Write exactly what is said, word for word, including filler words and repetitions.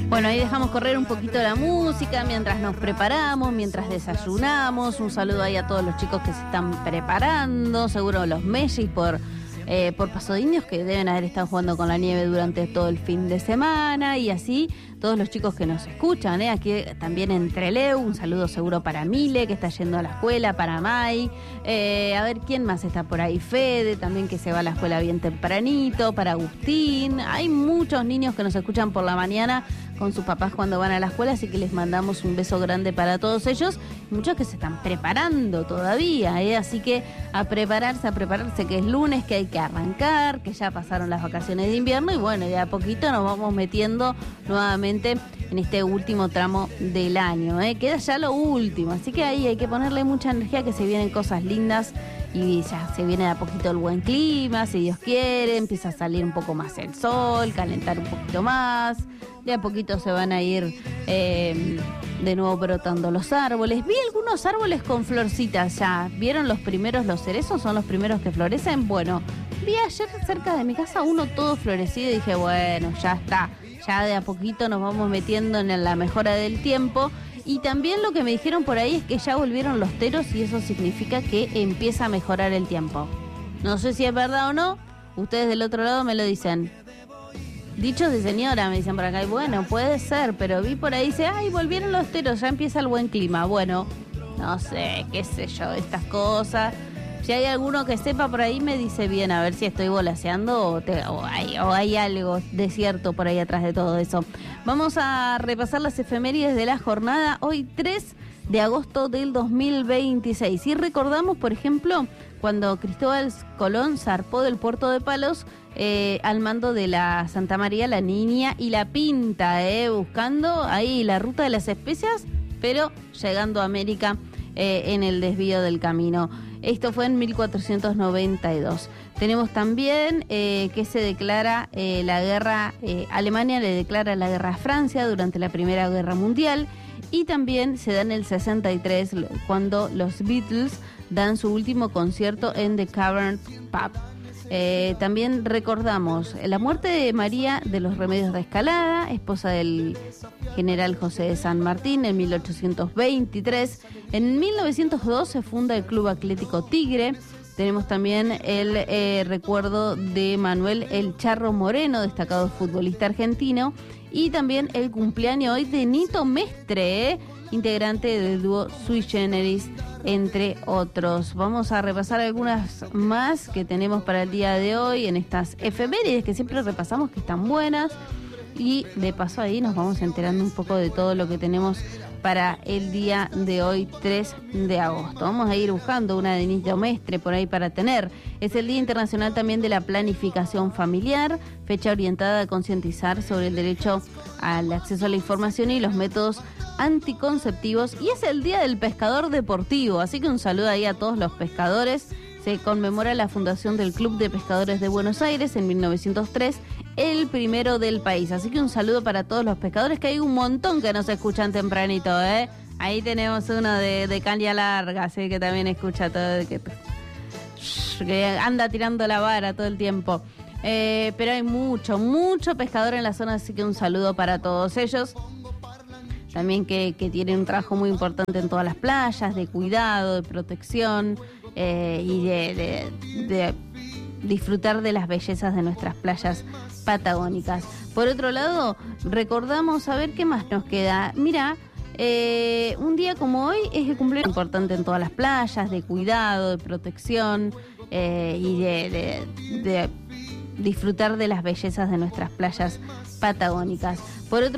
Bueno, ahí dejamos correr un poquito la música mientras nos preparamos, mientras desayunamos. Un saludo ahí a todos los chicos que se están preparando, seguro los Mellis por, eh, por Paso de Indios, que deben haber estado jugando con la nieve durante todo el fin de semana, y así todos los chicos que nos escuchan, ¿eh? Aquí también en Trelew, un saludo seguro para Mile, que está yendo a la escuela, para Mai, eh, a ver quién más está por ahí, Fede, también que se va a la escuela bien tempranito, para Agustín. Hay muchos niños que nos escuchan por la mañana con sus papás cuando van a la escuela, así que les mandamos un beso grande para todos ellos. Muchos que se están preparando todavía, ¿eh? Así que a prepararse, a prepararse, que es lunes, que hay que arrancar, que ya pasaron las vacaciones de invierno y bueno, de a poquito nos vamos metiendo nuevamente en este último tramo del año, ¿eh? Queda ya lo último, así que ahí hay que ponerle mucha energía, que se vienen cosas lindas y ya se viene de a poquito el buen clima, si Dios quiere, empieza a salir un poco más el sol, calentar un poquito más, de a poquito se van a ir eh, de nuevo brotando los árboles. Vi algunos árboles con florcitas ya, ¿vieron los primeros, los cerezos son los primeros que florecen? Bueno, vi ayer cerca de mi casa uno todo florecido y dije, bueno, ya está, ya de a poquito nos vamos metiendo en la mejora del tiempo. Y también lo que me dijeron por ahí es que ya volvieron los teros y eso significa que empieza a mejorar el tiempo. No sé si es verdad o no, ustedes del otro lado me lo dicen. Dichos de señora, me dicen por acá, y bueno, puede ser, pero vi por ahí, dice, ay, volvieron los teros, ya empieza el buen clima. Bueno, no sé, qué sé yo, estas cosas. Si hay alguno que sepa por ahí, me dice bien, a ver si estoy volaseando o, te, o, hay, o hay algo de cierto por ahí atrás de todo eso. Vamos a repasar las efemérides de la jornada, hoy tres de agosto del dos mil veintiséis. Y recordamos, por ejemplo, cuando Cristóbal Colón zarpó del puerto de Palos eh, al mando de la Santa María, la Niña y la Pinta, eh, buscando ahí la ruta de las especias, pero llegando a América eh, en el desvío del camino. Esto fue en mil cuatrocientos noventa y dos. Tenemos también eh, que se declara eh, la guerra, eh, Alemania le declara la guerra a Francia durante la Primera Guerra Mundial, y también se da en el sesenta y tres cuando los Beatles dan su último concierto en The Cavern Pub. Eh, también recordamos la muerte de María de los Remedios de Escalada, esposa del general José de San Martín, en mil ochocientos veintitrés. En mil novecientos dos se funda el Club Atlético Tigre. Tenemos también el eh, recuerdo de Manuel El Charro Moreno, destacado futbolista argentino, y también el cumpleaños hoy de Nito Mestre, eh, integrante del dúo Sui Generis, entre otros. Vamos a repasar algunas más que tenemos para el día de hoy en estas efemérides que siempre repasamos, que están buenas, y de paso ahí nos vamos enterando un poco de todo lo que tenemos para el día de hoy, tres de agosto. Vamos a ir buscando una de Nito Mestre por ahí para tener. Es el Día Internacional también de la Planificación Familiar, fecha orientada a concientizar sobre el derecho al acceso a la información y los métodos anticonceptivos, y es el Día del Pescador Deportivo, así que un saludo ahí a todos los pescadores. Se conmemora la fundación del Club de Pescadores de Buenos Aires en mil novecientos tres, el primero del país, así que un saludo para todos los pescadores, que hay un montón que nos escuchan tempranito, ¿eh? Ahí tenemos uno de, de caña larga, así que también escucha todo, que, que anda tirando la vara todo el tiempo. Eh, pero hay mucho, mucho pescador en la zona, así que un saludo para todos ellos. También que, que tienen un trabajo muy importante en todas las playas, de cuidado, de protección eh, y de, de, de disfrutar de las bellezas de nuestras playas patagónicas. Por otro lado, recordamos, a ver qué más nos queda. Mira, eh, un día como hoy es el cumpleaños importante en todas las playas, de cuidado, de protección eh, y de, de, de disfrutar de las bellezas de nuestras playas patagónicas. Por otro